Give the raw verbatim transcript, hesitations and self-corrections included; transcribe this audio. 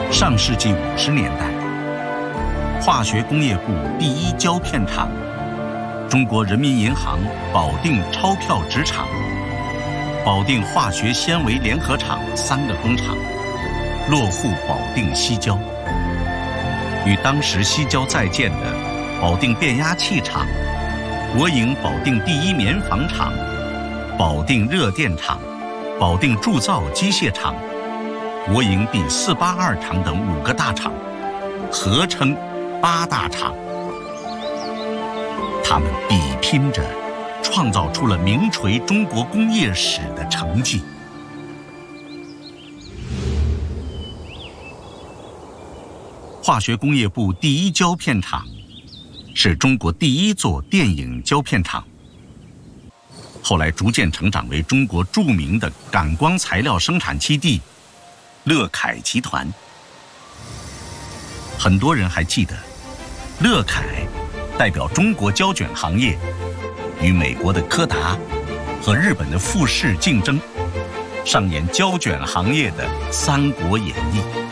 上世纪五十年代，化学工业部第一胶片厂、中国人民银行保定钞票纸厂、保定化学纤维联合厂三个工厂落户保定西郊。与当时西郊在建的保定变压器厂、国营保定第一棉纺厂、保定热电厂、保定铸造机械厂、国营第四八二厂等五个大厂，合称八大厂。他们比拼着，创造出了名垂中国工业史的成绩。化学工业部第一胶片厂是中国第一座电影胶片厂，后来逐渐成长为中国著名的感光材料生产基地乐凯集团。很多人还记得，乐凯代表中国胶卷行业与美国的柯达和日本的富士竞争，上演胶卷行业的《三国演义》。